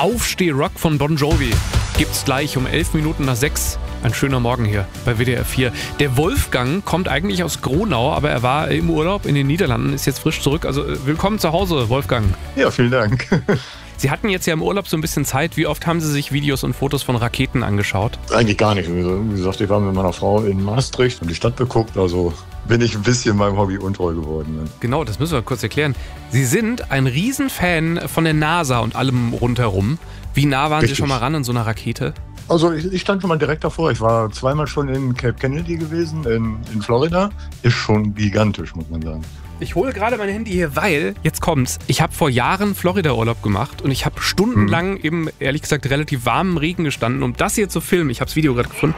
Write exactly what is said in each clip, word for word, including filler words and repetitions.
Aufsteh-Rock von Bon Jovi gibt's gleich um elf Minuten nach sechs. Ein schöner Morgen hier bei W D R vier. Der Wolfgang kommt eigentlich aus Gronau, aber er war im Urlaub in den Niederlanden, ist jetzt frisch zurück. Also willkommen zu Hause, Wolfgang. Ja, vielen Dank. Sie hatten jetzt ja im Urlaub so ein bisschen Zeit. Wie oft haben Sie sich Videos und Fotos von Raketen angeschaut? Eigentlich gar nicht. Wie gesagt, ich war mit meiner Frau in Maastricht und die Stadt beguckt. Also bin ich ein bisschen meinem Hobby untreu geworden. Genau, das müssen wir kurz erklären. Sie sind ein Riesenfan von der NASA und allem rundherum. Wie nah waren Richtig. Sie schon mal ran an so einer Rakete? Also ich, ich stand schon mal direkt davor. Ich war zweimal schon in Cape Kennedy gewesen, in, in Florida. Ist schon gigantisch, muss man sagen. Ich hole gerade mein Handy hier, weil, jetzt kommt's, ich habe vor Jahren Florida-Urlaub gemacht und ich habe stundenlang hm. im, ehrlich gesagt, relativ warmen Regen gestanden, um das hier zu filmen. Ich habe das Video gerade gefunden.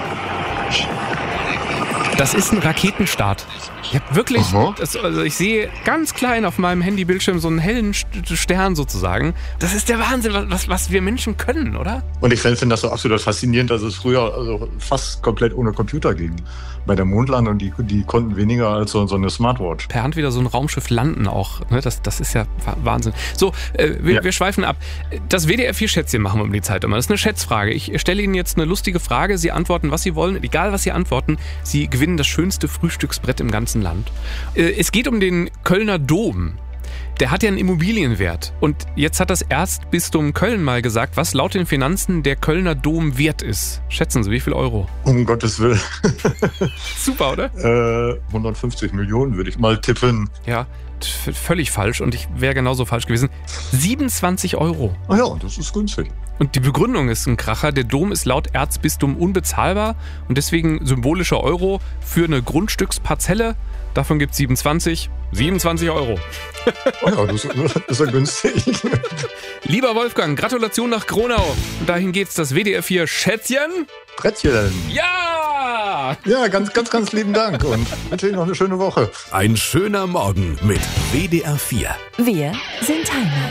Das ist ein Raketenstart. Ich habe wirklich, das, also ich sehe ganz klein auf meinem Handybildschirm so einen hellen Stern sozusagen. Das ist der Wahnsinn, was, was wir Menschen können, oder? Und ich finde das so absolut faszinierend, dass es früher also fast komplett ohne Computer ging. Bei der Mondlandung, die, die konnten weniger als so, so eine Smartwatch. Per Hand wieder so ein Raumschiff landen auch. Ne? Das, das ist ja Wahnsinn. So, äh, wir, ja. wir schweifen ab. Das W D R vier Schätzchen machen wir um die Zeit immer. Das ist eine Schätzfrage. Ich stelle Ihnen jetzt eine lustige Frage. Sie antworten, was Sie wollen. Egal, was Sie antworten, Sie gewinnen das schönste Frühstücksbrett im ganzen Land. Äh, es geht um den Kölner Dom. Der hat ja einen Immobilienwert. Und jetzt hat das Erzbistum Köln mal gesagt, was laut den Finanzen der Kölner Dom wert ist. Schätzen Sie, wie viel Euro? Um Gottes Willen. Super, oder? Äh, hundertfünfzig Millionen würde ich mal tippen. Ja, t- völlig falsch. Und ich wäre genauso falsch gewesen. siebenundzwanzig Euro. Ah ja, das ist günstig. Und die Begründung ist ein Kracher. Der Dom ist laut Erzbistum unbezahlbar und deswegen symbolischer Euro für eine Grundstücksparzelle. Davon gibt es siebenundzwanzig. siebenundzwanzig Euro. Oh ja, das ist ja günstig. Lieber Wolfgang, Gratulation nach Gronau. Und dahin geht's, das W D R vier Schätzchen. Brettchen. Ja! Ja, ganz, ganz, ganz lieben Dank und wünsche Ihnen noch eine schöne Woche. Ein schöner Morgen mit W D R vier. Wir sind Heimat.